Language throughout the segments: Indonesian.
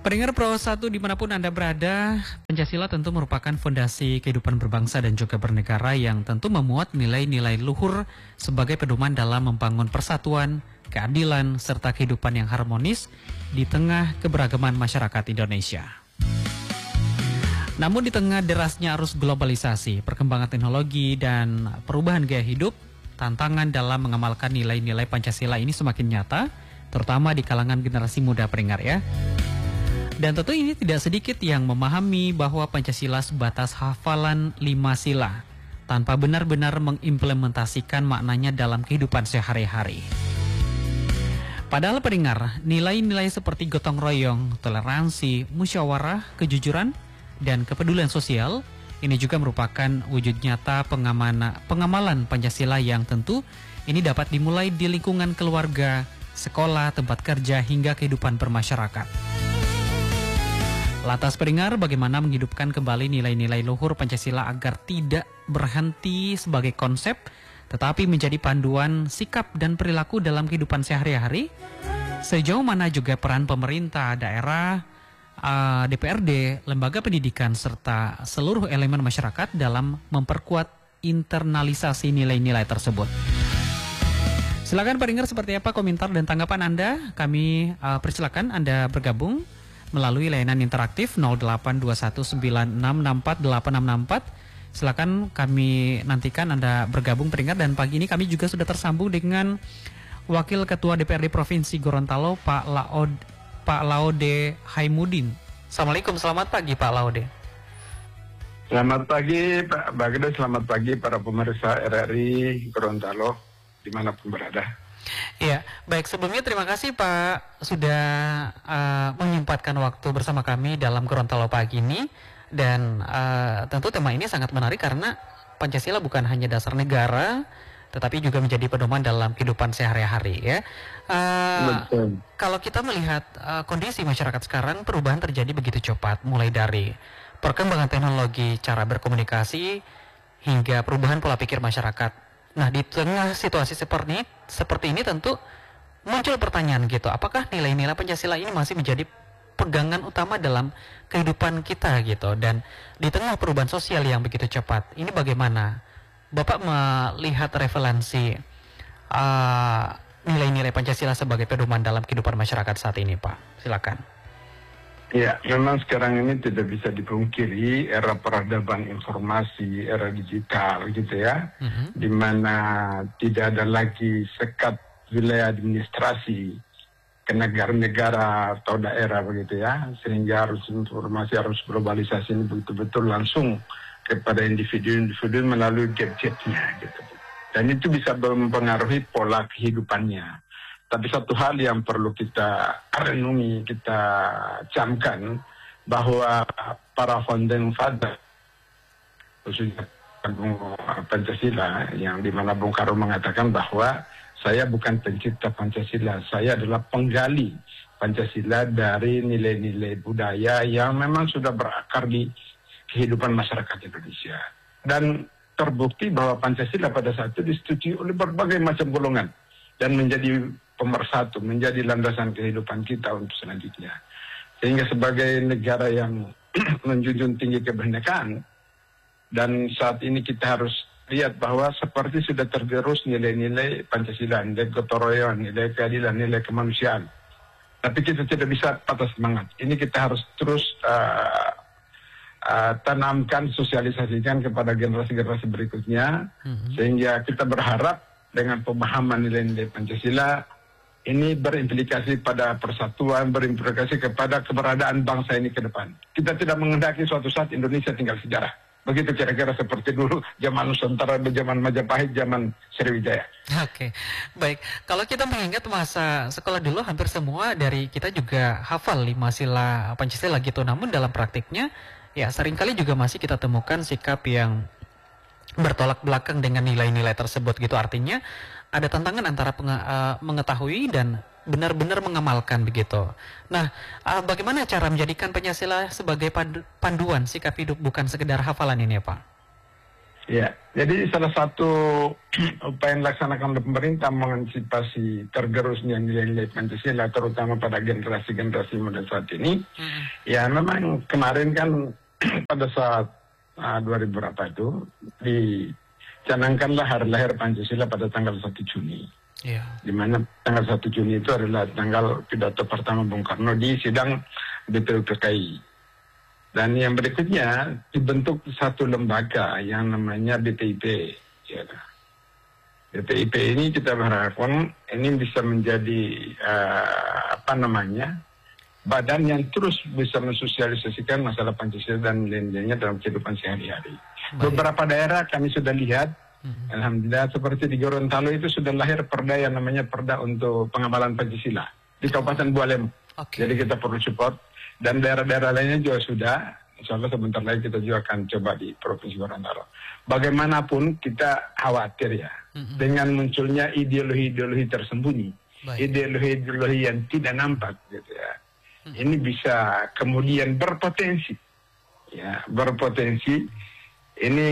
Pendengar Pro 1 dimanapun Anda berada, Pancasila tentu merupakan fondasi kehidupan berbangsa dan juga bernegara yang tentu memuat nilai-nilai luhur sebagai pedoman dalam membangun persatuan, keadilan, serta kehidupan yang harmonis di tengah keberagaman masyarakat Indonesia. Namun di tengah derasnya arus globalisasi, perkembangan teknologi, dan perubahan gaya hidup, tantangan dalam mengamalkan nilai-nilai Pancasila ini semakin nyata, terutama di kalangan generasi muda pendengar ya. Dan tentu ini tidak sedikit yang memahami bahwa Pancasila sebatas hafalan 5 sila, tanpa benar-benar mengimplementasikan maknanya dalam kehidupan sehari-hari. Padahal pendengar, nilai-nilai seperti gotong royong, toleransi, musyawarah, kejujuran, dan kepedulian sosial, ini juga merupakan wujud nyata pengamalan Pancasila yang tentu ini dapat dimulai di lingkungan keluarga, sekolah, tempat kerja, hingga kehidupan bermasyarakat. Lantas pendengar, bagaimana menghidupkan kembali nilai-nilai luhur Pancasila agar tidak berhenti sebagai konsep, tetapi menjadi panduan sikap dan perilaku dalam kehidupan sehari-hari? Sejauh mana juga peran pemerintah, daerah, DPRD, lembaga pendidikan, serta seluruh elemen masyarakat dalam memperkuat internalisasi nilai-nilai tersebut? Silakan pendengar, seperti apa komentar dan tanggapan Anda? Kami persilakan Anda bergabung melalui layanan interaktif 082196648664. Silakan, kami nantikan Anda bergabung pendengar. Dan pagi ini kami juga sudah tersambung dengan Wakil Ketua DPRD Provinsi Gorontalo, Pak Laude Haimudin. Assalamualaikum, selamat pagi Pak Laude. Selamat pagi Pak Bagda, selamat pagi para pemirsa RRI Gorontalo dimanapun berada. Iya, baik, sebelumnya terima kasih Pak sudah menyempatkan waktu bersama kami dalam Gorontalo pagi ini. Dan tentu tema ini sangat menarik karena Pancasila bukan hanya dasar negara, tetapi juga menjadi pedoman dalam kehidupan sehari-hari ya. Kalau kita melihat kondisi masyarakat sekarang, perubahan terjadi begitu cepat, mulai dari perkembangan teknologi, cara berkomunikasi, hingga perubahan pola pikir masyarakat. Nah, di tengah situasi seperti ini tentu muncul pertanyaan gitu, apakah nilai-nilai Pancasila ini masih menjadi pegangan utama dalam kehidupan kita gitu? Dan di tengah perubahan sosial yang begitu cepat, ini bagaimana Bapak melihat referensi nilai-nilai Pancasila sebagai pedoman dalam kehidupan masyarakat saat ini, Pak? Silakan. Ya, memang sekarang ini tidak bisa dipungkiri era peradaban informasi, era digital gitu ya, di mana tidak ada lagi sekat wilayah administrasi ke negara-negara atau daerah begitu ya, sehingga harus informasi, harus globalisasi ini betul-betul langsung kepada individu-individu melalui gadgetnya gitu. Dan itu bisa mempengaruhi pola kehidupannya. Tapi satu hal yang perlu kita renungi, kita camkan, bahwa para founding father, khususnya Pancasila, yang dimana Bung Karno mengatakan bahwa saya bukan pencipta Pancasila, saya adalah penggali Pancasila dari nilai-nilai budaya yang memang sudah berakar di kehidupan masyarakat Indonesia. Dan terbukti bahwa Pancasila pada saat itu disetujui oleh berbagai macam golongan dan menjadi pemersatu, menjadi landasan kehidupan kita untuk selanjutnya. Sehingga sebagai negara yang menjunjung tinggi kebinekaan, dan saat ini kita harus lihat bahwa seperti sudah tergerus nilai-nilai Pancasila, nilai gotong royong, nilai keadilan, nilai kemanusiaan. Tapi kita tidak bisa patah semangat. Ini kita harus terus tanamkan, sosialisasikan kepada generasi-generasi berikutnya, sehingga kita berharap dengan pemahaman nilai-nilai Pancasila ini berimplikasi pada persatuan, berimplikasi kepada keberadaan bangsa ini ke depan. Kita tidak menghendaki suatu saat Indonesia tinggal sejarah. Begitu kira-kira seperti dulu zaman Nusantara, zaman Majapahit, zaman Sriwijaya. Oke, baik. Kalau kita mengingat masa sekolah dulu, hampir semua dari kita juga hafal 5 sila Pancasila gitu. Namun dalam praktiknya, ya seringkali juga masih kita temukan sikap yang bertolak belakang dengan nilai-nilai tersebut gitu. Artinya ada tantangan antara mengetahui dan benar-benar mengamalkan begitu. Nah, bagaimana cara menjadikan Pancasila sebagai panduan sikap hidup, bukan sekedar hafalan ini ya Pak? Ya, jadi salah satu upaya yang dilaksanakan oleh pemerintah mengantisipasi tergerusnya nilai-nilai Pancasila, terutama pada generasi-generasi muda saat ini, ya memang kemarin kan pada saat 2000 berapa itu, dicanangkanlah hari lahir Pancasila pada tanggal 1 Juni. Di mana tanggal 1 Juni itu adalah tanggal pidato pertama Bung Karno di sidang BPUPKI. Dan yang berikutnya dibentuk satu lembaga yang namanya BPIP. Ya. BPIP ini kita berharapkan ini bisa menjadi badan yang terus bisa mensosialisasikan masalah Pancasila dan nilai-nilainya dalam kehidupan sehari-hari. Beberapa daerah kami sudah lihat, alhamdulillah seperti di Gorontalo itu sudah lahir perda yang namanya Perda untuk Pengamalan Pancasila di Kabupaten Bualem. Jadi kita perlu support. Dan daerah-daerah lainnya juga sudah, insya Allah sebentar lagi kita juga akan coba di Provinsi Gorontalo. Bagaimanapun kita khawatir ya, dengan munculnya ideologi-ideologi tersembunyi, ideologi-ideologi yang tidak nampak gitu ya. Ini bisa kemudian berpotensi, ini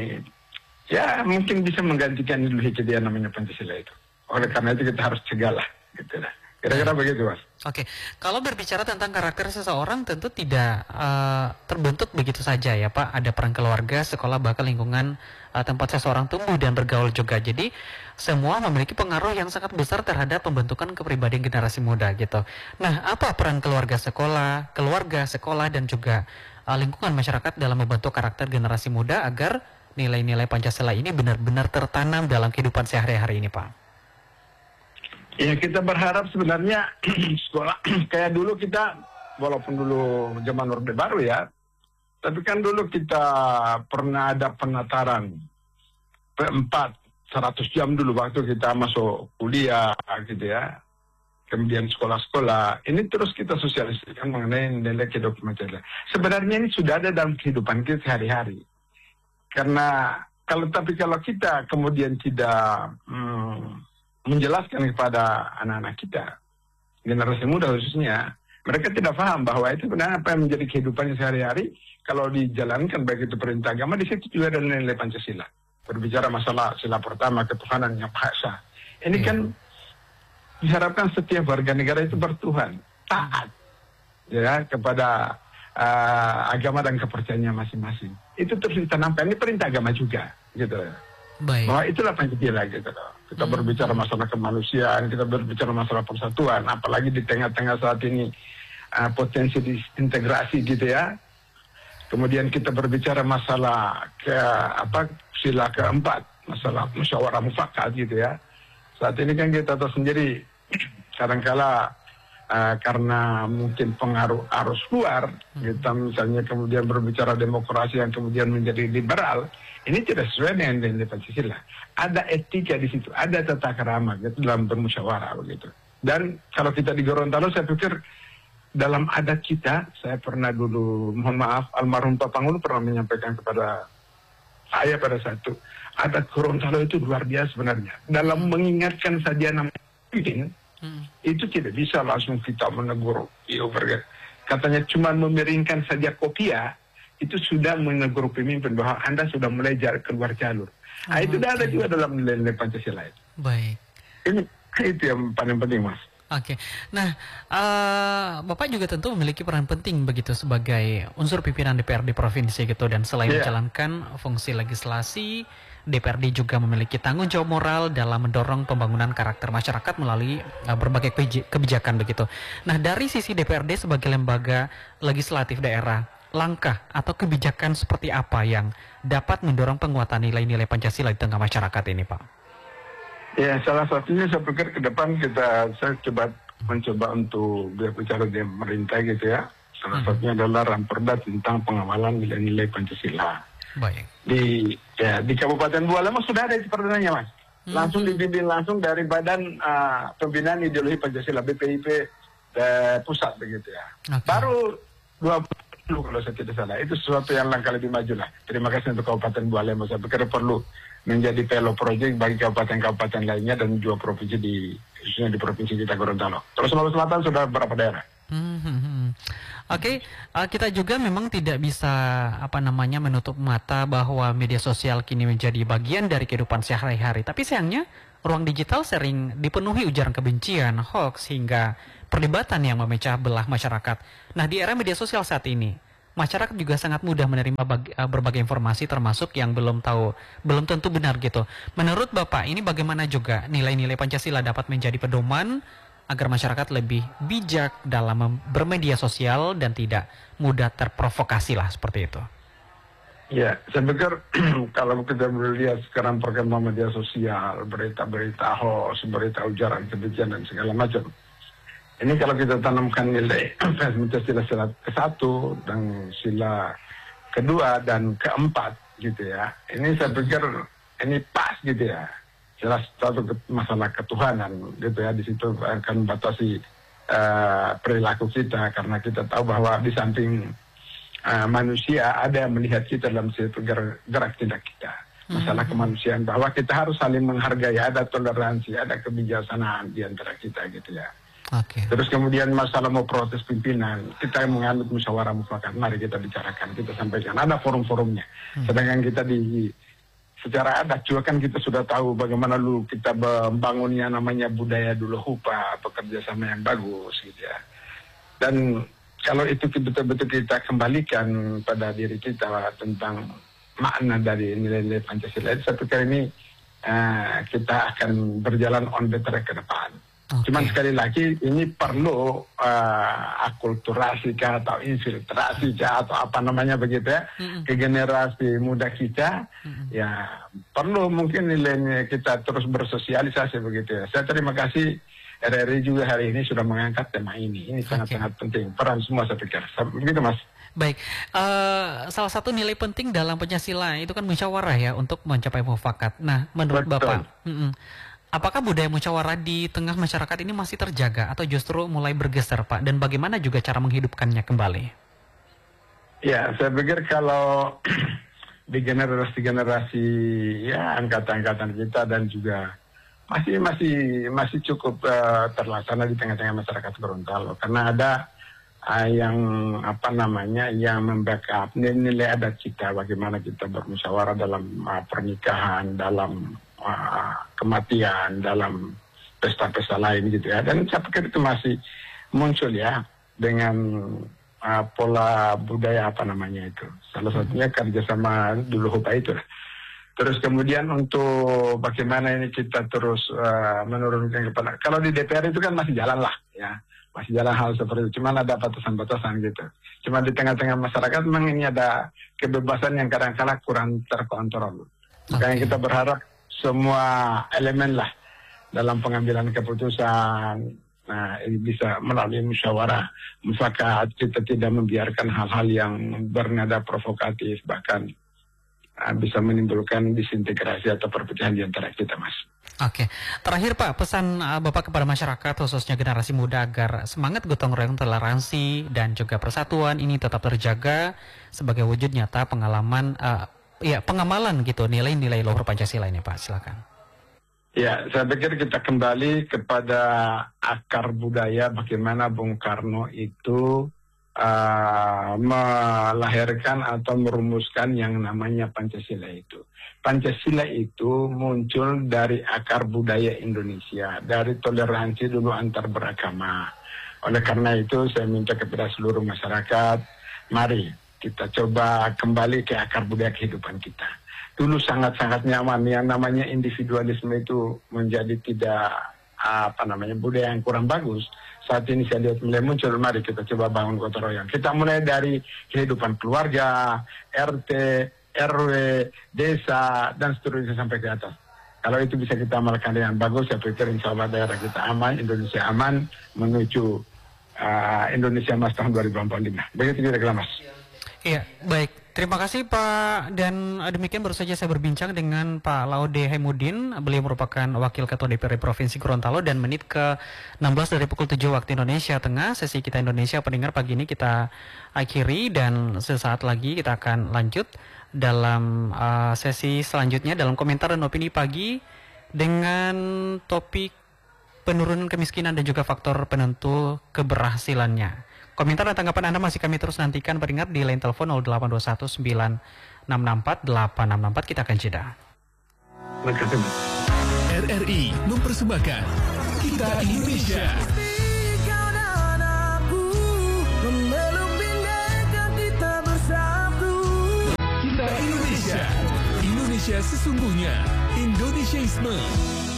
ya mungkin bisa menggantikan ideologi kita yang namanya Pancasila itu. Oleh karena itu kita harus cegahlah gitu lah. Kira-kira begitu, Mas. Oke, kalau berbicara tentang karakter seseorang tentu tidak terbentuk begitu saja ya Pak. Ada peran keluarga, sekolah, bahkan lingkungan tempat seseorang tumbuh dan bergaul juga. Jadi semua memiliki pengaruh yang sangat besar terhadap pembentukan kepribadian generasi muda gitu. Nah, apa peran keluarga, sekolah dan juga lingkungan masyarakat dalam membentuk karakter generasi muda agar nilai-nilai Pancasila ini benar-benar tertanam dalam kehidupan sehari-hari ini, Pak? Ya, kita berharap sebenarnya sekolah kayak dulu kita, walaupun dulu zaman Orde Baru ya, tapi kan dulu kita pernah ada penataran P4 100 jam dulu waktu kita masuk kuliah gitu ya. Kemudian sekolah-sekolah, ini terus kita sosialisasikan mengenai nilai kehidupan Pancasila. Sebenarnya ini sudah ada dalam kehidupan kita sehari-hari. Karena kalau kita kemudian tidak menjelaskan kepada anak-anak kita, generasi muda khususnya, mereka tidak paham bahwa itu benar apa yang menjadi kehidupannya sehari-hari. Kalau dijalankan baik itu perintah agama, di situ juga ada nilai Pancasila. Berbicara masalah sila pertama, ketuhanan yang Maha Esa. Ini kan diharapkan setiap warga negara itu bertuhan, taat ya kepada agama dan kepercayaannya masing-masing. Itu terus ditanamkan, ini perintah agama juga gitu. Baik. Bahwa itulah Pancasila gitu loh. Kita berbicara masalah kemanusiaan, kita berbicara masalah persatuan, apalagi di tengah-tengah saat ini potensi disintegrasi gitu ya. Kemudian kita berbicara masalah sila keempat, masalah musyawarah mufakat gitu ya. Saat ini kan kita tahu sendiri kadangkala karena mungkin pengaruh arus luar, kita misalnya kemudian berbicara demokrasi yang kemudian menjadi liberal, ini tidak sesuai dengan nilai Pancasila. Ada etika di situ, ada tata krama gitu dalam bermusyawarah begitu. Dan kalau kita di Gorontalo, saya pikir dalam adat kita, saya pernah dulu, mohon maaf, almarhum Pak Pangulo pernah menyampaikan kepada saya pada satu, adat Gorontalo itu luar biasa sebenarnya. Dalam mengingatkan saja namanya itu tidak bisa langsung kita menegur. Katanya cuma memiringkan saja kopiah, itu sudah menegur pemimpin bahwa Anda sudah mulai keluar jalur. Itu sudah ada juga dalam nilai-nilai Pancasila itu. Baik. Itu yang paling penting, Mas. Oke. Nah, Bapak juga tentu memiliki peran penting begitu sebagai unsur pimpinan DPRD provinsi gitu, dan selain menjalankan fungsi legislasi, DPRD juga memiliki tanggung jawab moral dalam mendorong pembangunan karakter masyarakat melalui berbagai kebijakan begitu. Nah, dari sisi DPRD sebagai lembaga legislatif daerah, langkah atau kebijakan seperti apa yang dapat mendorong penguatan nilai-nilai Pancasila di tengah masyarakat ini, Pak? Ya, salah satunya saya pikir ke depan saya mencoba untuk berbicara dengan pemerintah gitu ya. Salah satunya adalah Ramperda tentang pengawalan nilai-nilai Pancasila. Baik. Di Kabupaten Bualem sudah ada perdanya, Mas. Langsung dibimbing langsung dari Badan Pembinaan Ideologi Pancasila BPIP pusat begitu ya. Okay. Baru 20 kalau saya tidak salah. Itu sesuatu yang langkah lebih maju lah. Terima kasih untuk Kabupaten Bualem. Saya pikir perlu menjadi pilot project bagi kabupaten-kabupaten lainnya dan juga provinsi khususnya di provinsi kita Gorontalo. Terus Sulawesi Selatan sudah beberapa daerah. Oke, kita juga memang tidak bisa menutup mata bahwa media sosial kini menjadi bagian dari kehidupan sehari-hari. Tapi sayangnya ruang digital sering dipenuhi ujaran kebencian, hoax hingga perdebatan yang memecah belah masyarakat. Nah, di era media sosial saat ini, masyarakat juga sangat mudah menerima berbagai informasi termasuk yang belum tentu benar gitu. Menurut Bapak, ini bagaimana juga nilai-nilai Pancasila dapat menjadi pedoman agar masyarakat lebih bijak dalam bermedia sosial dan tidak mudah terprovokasi lah seperti itu. Ya, saya pikir kalau kita melihat sekarang perkembangan media sosial, berita-berita hoax, berita ujaran kebencian dan segala macam. Ini kalau kita tanamkan nilai Pancasila sila ke-1 dan sila kedua dan keempat gitu ya. Ini saya pikir ini pas gitu ya. Jelas satu masalah ketuhanan gitu ya, di situ akan membatasi perilaku kita karena kita tahu bahwa di samping manusia ada yang melihat kita dalam satu gerak tindak kita. Masalah kemanusiaan bahwa kita harus saling menghargai, ada toleransi, ada kebijaksanaan di antara kita gitu ya. Okay. Terus kemudian masalah mau protes pimpinan, kita menganut musyawarah mufakat, mari kita bicarakan, kita sampaikan, ada forum-forumnya. Sedangkan kita secara adat juga kan kita sudah tahu bagaimana dulu kita membangunnya namanya budaya dulu hupa, bekerja sama yang bagus gitu ya. Dan kalau itu betul-betul kita kembalikan pada diri kita tentang makna dari nilai-nilai Pancasila, saya pikir ini kita akan berjalan on the track ke depan. Okay. Cuman sekali lagi ini perlu akulturasi atau infiltrasi atau apa namanya begitu ya ke generasi muda kita. Ya perlu mungkin nilainya kita terus bersosialisasi begitu ya. Saya terima kasih RRI juga hari ini sudah mengangkat tema ini. Ini sangat-sangat penting. Peran semua saya pikir. Begitu Mas. Baik, salah satu nilai penting dalam Pancasila itu kan musyawarah ya untuk mencapai mufakat. Nah, menurut Betul. Bapak, apakah budaya musyawarah di tengah masyarakat ini masih terjaga atau justru mulai bergeser, Pak? Dan bagaimana juga cara menghidupkannya kembali? Ya, saya pikir kalau di generasi-generasi ya angkatan-angkatan kita dan juga masih cukup terlaksana di tengah-tengah masyarakat Gorontalo karena ada yang yang membackup nilai adat kita, bagaimana kita bermusyawarah dalam pernikahan, dalam kematian, dalam pesta-pesta lain gitu ya. Dan saya pikir itu masih muncul ya dengan pola budaya itu. Salah satunya kerjasama dulu hupa itu. Terus kemudian untuk bagaimana ini kita terus menurunkan kepada, kalau di DPR itu kan masih jalan lah ya. Masih jalan hal seperti itu, cuma ada batasan-batasan gitu. Cuma di tengah-tengah masyarakat memang ini ada kebebasan yang kadang-kadang kurang terkontrol. Makanya kita berharap semua elemen lah dalam pengambilan keputusan, nah ini bisa melalui musyawarah mufakat, kita tidak membiarkan hal-hal yang bernada provokatif, bahkan bisa menimbulkan disintegrasi atau perpecahan di antara kita, Mas. Oke, terakhir Pak, pesan Bapak kepada masyarakat khususnya generasi muda agar semangat gotong royong, toleransi dan juga persatuan ini tetap terjaga sebagai wujud nyata pengamalan gitu nilai-nilai luhur Pancasila ini, Pak. Silakan. Ya, saya pikir kita kembali kepada akar budaya bagaimana Bung Karno itu melahirkan atau merumuskan yang namanya Pancasila itu. Pancasila itu muncul dari akar budaya Indonesia, dari toleransi dulu antar beragama. Oleh karena itu saya minta kepada seluruh masyarakat, mari kita coba kembali ke akar budaya kehidupan kita. Dulu sangat-sangat nyaman, yang namanya individualisme itu menjadi tidak budaya yang kurang bagus. Saat ini saya lihat mulai muncul, mari kita coba bangun gotong royong. Kita mulai dari kehidupan keluarga, RT, RW, desa, dan seterusnya sampai ke atas. Kalau itu bisa kita amalkan dengan bagus, saya pikir insya Allah daerah kita aman, Indonesia aman, menuju Indonesia Emas tahun 2045. Begitu kira-kira Mas. Iya, baik. Terima kasih Pak, dan demikian baru saja saya berbincang dengan Pak Laude Haimudin. Beliau merupakan Wakil Ketua DPRD Provinsi Gorontalo, dan menit ke-16 dari pukul 7 waktu Indonesia Tengah. Sesi kita Indonesia Pendengar pagi ini kita akhiri, dan sesaat lagi kita akan lanjut dalam sesi selanjutnya dalam komentar dan opini pagi dengan topik penurunan kemiskinan dan juga faktor penentu keberhasilannya. Komentar dan tanggapan Anda masih kami terus nantikan. Beringat di line telepon 0821 964 8664. Kita akan jeda. Terima kasih. RRI mempersembahkan Kita Indonesia. Kita Indonesia. Indonesia sesungguhnya. Indonesiaisme.